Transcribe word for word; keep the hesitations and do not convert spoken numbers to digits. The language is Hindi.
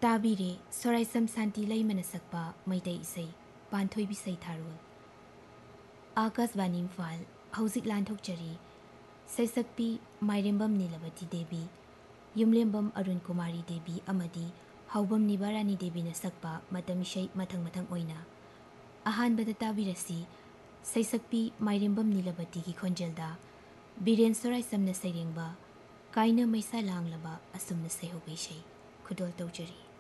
ताबीरे सोराइसम शांति लैमन सकपा मैतै इसै पांथोइबी सैथारोल आकाशवाणी इम्फाल हौजिक लांथोकचरी सैसक्पी माइरेम्बम नीलवती देवी युमलेम्बम अरुण कुमारी देवी अमदी हौबम निबारानी देवी न सकपा मतम इसै मथंग मथंग ओइना अहानबदा ताबीरसी सैसक्पी माइरेम्बम नीलवती की खोंजेलदा बीरेन सोराइसम न सैरेंबा काइना मैसा लांगलबा असुमन सैहोगै इसै खुदोल तौजरी।